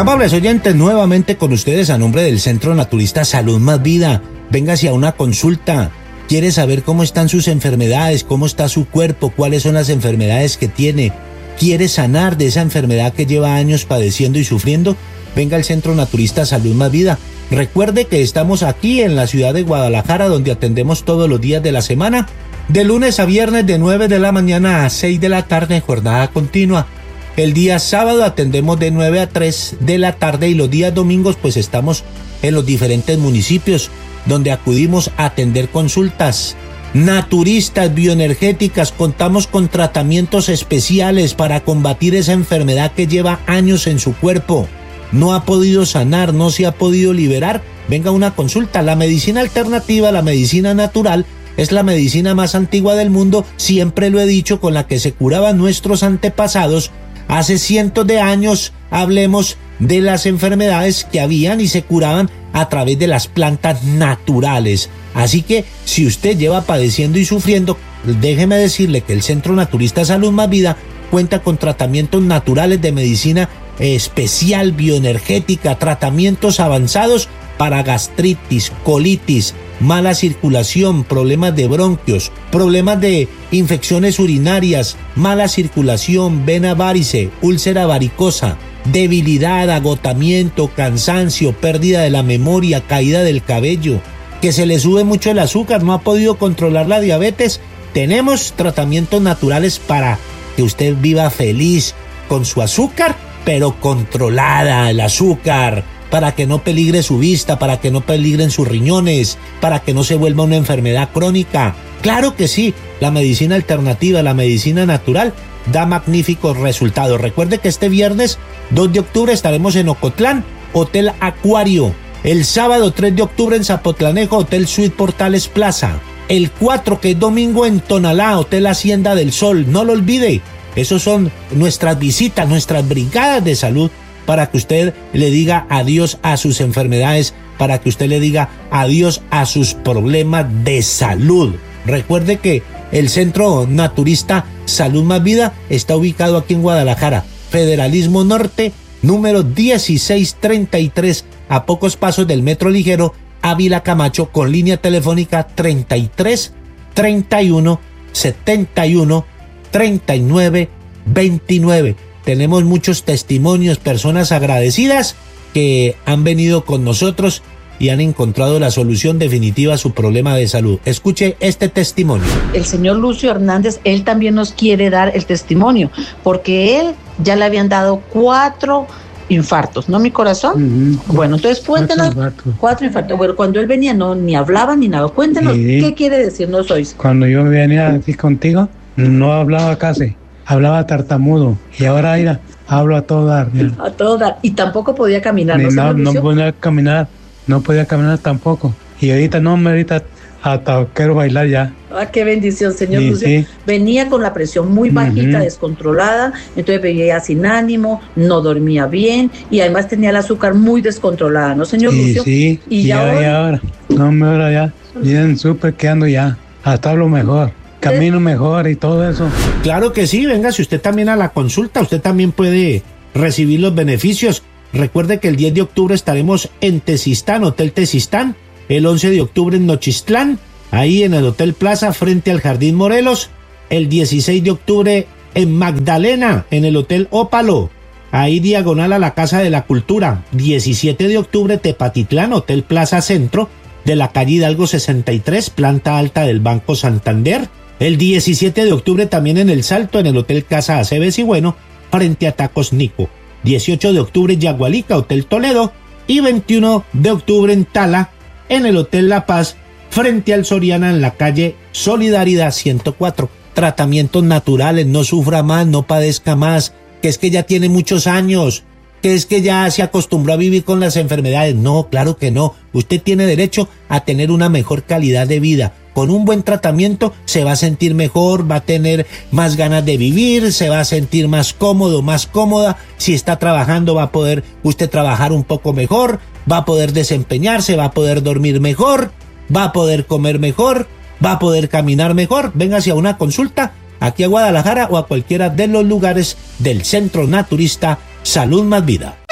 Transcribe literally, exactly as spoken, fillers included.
Amables oyentes, nuevamente con ustedes a nombre del Centro Naturista Salud Más Vida. Véngase a una consulta. ¿Quiere saber cómo están sus enfermedades? ¿Cómo está su cuerpo? ¿Cuáles son las enfermedades que tiene? ¿Quiere sanar de esa enfermedad que lleva años padeciendo y sufriendo? Venga al Centro Naturista Salud Más Vida. Recuerde que estamos aquí en la ciudad de Guadalajara, donde atendemos todos los días de la semana, de lunes a viernes de nueve de la mañana a seis de la tarde, jornada continua. El día sábado atendemos de nueve a tres de la tarde y los días domingos pues estamos en los diferentes municipios donde acudimos a atender consultas naturistas, bioenergéticas. Contamos con tratamientos especiales para combatir esa enfermedad que lleva años en su cuerpo. No ha podido sanar, no se ha podido liberar. Venga a una consulta. La medicina alternativa, la medicina natural, es la medicina más antigua del mundo, siempre lo he dicho, con la que se curaban nuestros antepasados. Hace cientos de años hablemos de las enfermedades que habían y se curaban a través de las plantas naturales. Así que si usted lleva padeciendo y sufriendo, déjeme decirle que el Centro Naturista Salud Más Vida cuenta con tratamientos naturales de medicina especial, bioenergética, tratamientos avanzados para gastritis, colitis, mala circulación, problemas de bronquios, problemas de infecciones urinarias, mala circulación, vena varice, úlcera varicosa, debilidad, agotamiento, cansancio, pérdida de la memoria, caída del cabello, que se le sube mucho el azúcar, no ha podido controlar la diabetes. Tenemos tratamientos naturales para que usted viva feliz con su azúcar, pero controlada el azúcar, para que no peligre su vista, para que no peligren sus riñones, para que no se vuelva una enfermedad crónica. Claro que sí, la medicina alternativa, la medicina natural da magníficos resultados. Recuerde que este viernes dos de octubre estaremos en Ocotlán, Hotel Acuario. El sábado tres de octubre en Zapotlanejo, Hotel Suite Portales Plaza. El cuatro, que es domingo, en Tonalá, Hotel Hacienda del Sol. No lo olvide, esos son nuestras visitas, nuestras brigadas de salud, para que usted le diga adiós a sus enfermedades, para que usted le diga adiós a sus problemas de salud. Recuerde que el Centro Naturista Salud Más Vida está ubicado aquí en Guadalajara, Federalismo Norte, número dieciséis treinta y tres, a pocos pasos del Metro Ligero, Ávila Camacho, con línea telefónica treinta y tres, treinta y uno, setenta y uno, treinta y nueve, veintinueve. Tenemos muchos testimonios, personas agradecidas que han venido con nosotros y han encontrado la solución definitiva a su problema de salud. Escuche este testimonio. El señor Lucio Hernández, él también nos quiere dar el testimonio, porque él ya le habían dado cuatro infartos, ¿no, mi corazón? Uh-huh. Bueno, entonces cuéntenos, cuatro infartos. cuatro infartos. Bueno, cuando él venía no ni hablaba ni nada. Cuéntenos, sí. ¿Qué quiere decirnos hoy? Cuando yo venía aquí contigo, no hablaba casi. Hablaba tartamudo y ahora mira, hablo a todo dar. Mira. A todo dar. Y tampoco podía caminar. Ni ¿no, no, no podía caminar, no podía caminar tampoco. Y ahorita no, ahorita hasta quiero bailar ya. Ah, qué bendición, señor sí, Lucio. Sí. Venía con la presión muy bajita, uh-huh. descontrolada, entonces veía sin ánimo, no dormía bien y además tenía el azúcar muy descontrolada, ¿no, señor sí, Lucio? Sí, y, y ya ahora, y ahora, no me ahora ya, bien súper quedando ya, hasta hablo mejor. Camino mejor y todo eso. Claro que sí, venga, si usted también a la consulta, usted también puede recibir los beneficios. Recuerde que el diez de octubre estaremos en Tezistán, Hotel Tezistán, el once de octubre en Nochistlán, ahí en el Hotel Plaza frente al Jardín Morelos, el dieciséis de octubre en Magdalena, en el Hotel Ópalo, ahí diagonal a la Casa de la Cultura, diecisiete de octubre Tepatitlán, Hotel Plaza Centro, de la calle Hidalgo sesenta y tres, planta alta del Banco Santander. El diecisiete de octubre también en El Salto, en el Hotel Casa Aceves y Bueno, frente a Tacos Nico. dieciocho de octubre Yagualica, Hotel Toledo. Y veintiuno de octubre en Tala, en el Hotel La Paz, frente al Soriana, en la calle Solidaridad ciento cuatro. Tratamientos naturales, no sufra más, no padezca más, que es que ya tiene muchos años, que es que ya se acostumbró a vivir con las enfermedades. No, claro que no. Usted tiene derecho a tener una mejor calidad de vida. Con un buen tratamiento se va a sentir mejor, va a tener más ganas de vivir, se va a sentir más cómodo, más cómoda. Si está trabajando va a poder usted trabajar un poco mejor, va a poder desempeñarse, va a poder dormir mejor, va a poder comer mejor, va a poder caminar mejor. Véngase a una consulta aquí a Guadalajara o a cualquiera de los lugares del Centro Naturista Salud Más Vida.